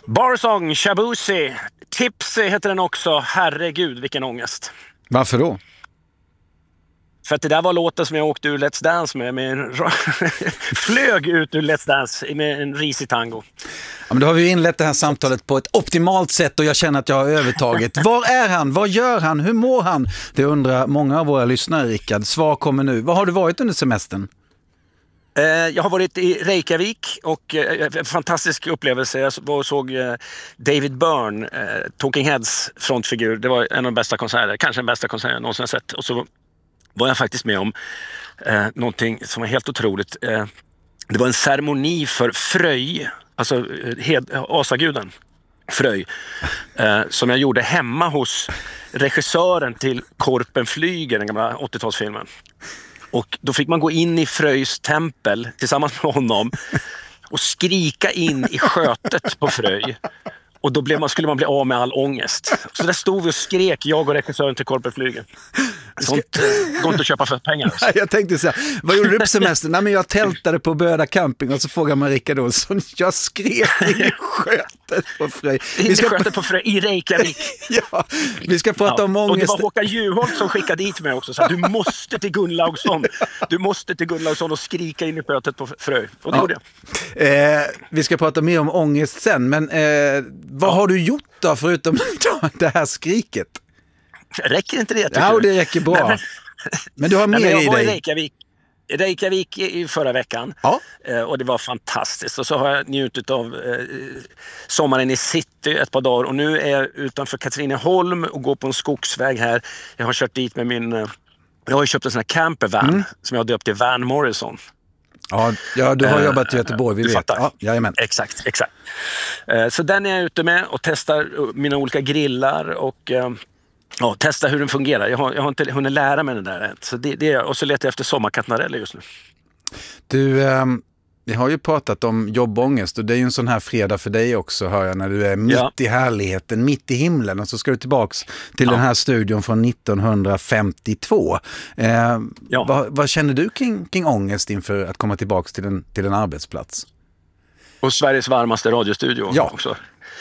Barsong, Shabuzi, Tipsy heter den också. Herregud, vilken ångest. Varför då? För att det där var låten som jag åkte ur Let's Dance med flög ut ur Let's Dance med en risig tango. Ja, men då har vi inlett det här samtalet på ett optimalt sätt och jag känner att jag har övertaget. Var är han? Vad gör han? Hur mår han? Det undrar många av våra lyssnare, Rickard. Svar kommer nu. Vad har du varit under semestern? Jag har varit i Reykjavik och en fantastisk upplevelse. Jag såg David Byrne, Talking Heads frontfigur. Det var en av de bästa konserter, kanske den bästa konserten jag någonsin har sett. Och så var jag faktiskt med om någonting som var helt otroligt. Det var en ceremoni för Fröj, alltså asaguden Fröj, som jag gjorde hemma hos regissören till Korpen flyger, den gamla 80-talsfilmen. Och då fick man gå in i Fröjs tempel tillsammans med honom och skrika in i skötet på Fröj. Och då skulle man bli av med all ångest. Så där stod vi och skrek, jag och regissören till Korpen flyger. Sånt går inte att köpa för pengar. Jag tänkte så här, vad gjorde du på semestern? Nej, men jag tältade på Böda camping och så frågar man Rickard Olsson, jag skrek i skötet på Fröj. Skötet på Fröj i Reykjavik. Ja, vi ska prata om ångest. Och det var Håkan Juholt som skickade dit mig också. Så du måste till Gunnlaugsson. Du måste till Gunnlaugsson och skrika in i skötet på Fröj. Och det gjorde jag. Vi ska prata mer om ångest sen, men vad har du gjort då förutom det här skriket? Räcker inte det? Ja, det räcker bra. Men du har mer i dig. Jag var i Reykjavik i förra veckan. Ja. Och det var fantastiskt. Och så har jag njutit av sommaren i city ett par dagar. Och nu är jag utanför Katrineholm och går på en skogsväg här. Jag har kört dit med jag har ju köpt en sån här campervan som jag har döpt till Van Morrison. Ja, du har jobbat i Göteborg, vi vet. Fattar. Ja, jajamän. Exakt. Så den är jag ute med och testar mina olika grillar och testa hur den fungerar. Jag har inte hunnit lära mig den där än. Så och så letar jag efter sommarkatnareller just nu. Du, vi har ju pratat om jobbångest och det är ju en sån här fredag för dig också, hör jag, när du är mitt i härligheten, mitt i himlen, och så ska du tillbaks till den här studion från 1952. Vad känner du kring ångest inför att komma tillbaks till en arbetsplats? Och Sveriges varmaste radiostudio också.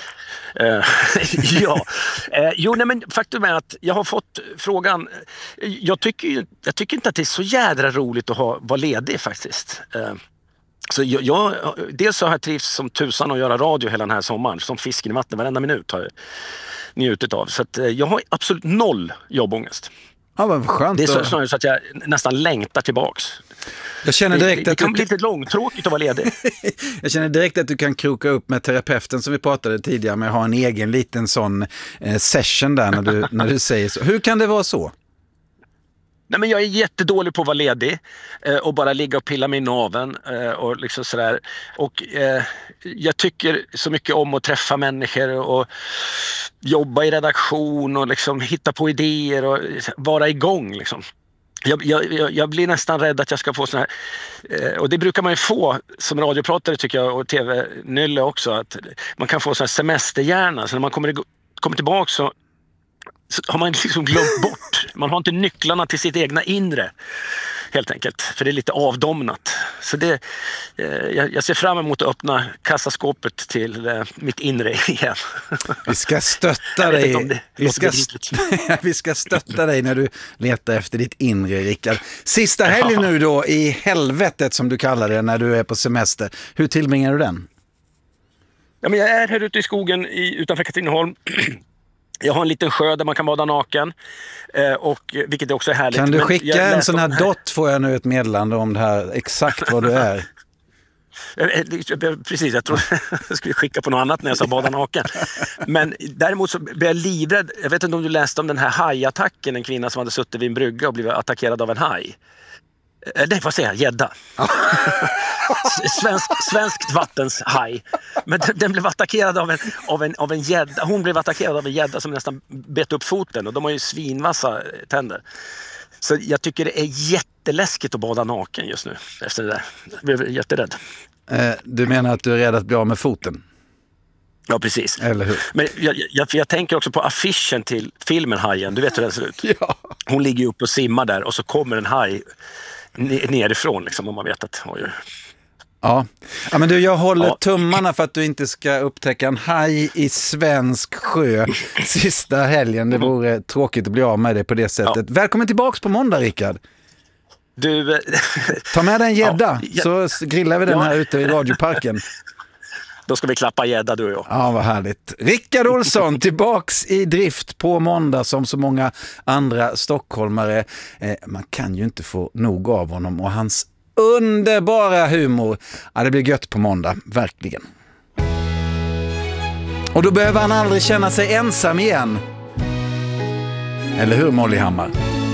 Men faktum är att jag har fått frågan. Jag tycker inte att det är så jädra roligt att vara ledig faktiskt. Så dels har jag trivs som tusan att göra radio hela den här sommaren, som fisken i vattnet, varenda minut har jag njutit av. Så att jag har absolut noll jobbångest. Ja, vad skönt. Det är snarare så att jag nästan längtar tillbaks. Jag känner direkt det kan bli lite långtråkigt att vara ledig. Jag känner direkt att du kan kroka upp med terapeuten som vi pratade tidigare med, ha en egen liten sån session där när du säger så. Hur kan det vara så? Nej, men jag är jättedålig på att vara ledig och bara ligga och pilla mig i naveln och liksom sådär. Och jag tycker så mycket om att träffa människor och jobba i redaktion och liksom hitta på idéer och vara igång liksom. Jag blir nästan rädd att jag ska få såna här, och det brukar man ju få som radiopratare tycker jag, och tv-nylle också, att man kan få sån här semesterhjärna, så när man kommer tillbaka så har man liksom glömt bort. Man har inte nycklarna till sitt egna inre, helt enkelt. För det är lite avdomnat. Så jag ser fram emot att öppna kassaskåpet till mitt inre igen. Vi ska stötta dig. Vi ska stötta dig när du letar efter ditt inre, Rickard. Sista helgen nu då i helvetet, som du kallar det, när du är på semester. Hur tillbringar du den? Ja, men jag är här ute i skogen utanför Katrineholm. Jag har en liten sjö där man kan bada naken, vilket också är härligt. Kan du skicka en sån här dot, får jag nu ett meddelande om det här, exakt vad du är. Precis, jag tror jag skulle skicka på något annat när jag sa bada naken. Men däremot så blev jag livrädd. Jag vet inte om du läste om den här hajattacken, en kvinna som hade suttit vid en brygga och blivit attackerad av en haj. Nej, vad säger jag? Gädda. Svenskt vattens haj. Men den blev attackerad av en gädda. Hon blev attackerad av en gädda som nästan bet upp foten. Och de har ju svinvassa tänder. Så jag tycker det är jätteläskigt att bada naken just nu. Efter det där. Jag blev jätterädd. Du menar att du är rädd att bli av med foten? Ja, precis. Eller hur? Men jag tänker också på affischen till filmen Hajen. Du vet hur den ser ut. Ja. Hon ligger ju upp och simmar där och så kommer en haj nerifrån liksom, om man vet att Ja, men du, jag håller tummarna för att du inte ska upptäcka en haj i svensk sjö sista helgen. Det vore tråkigt att bli av med det på det sättet. Välkommen tillbaks på måndag, Rickard. Du... Ta med dig en gädda, så grillar vi den här ute i radioparken. Då ska vi klappa gädda, du och jag. Ja, vad härligt. Rickard Olsson tillbaks i drift på måndag som så många andra stockholmare. Man kan ju inte få nog av honom och hans underbara humor. Ja, det blir gött på måndag, verkligen. Och då behöver han aldrig känna sig ensam igen. Eller hur, Molly Hammar?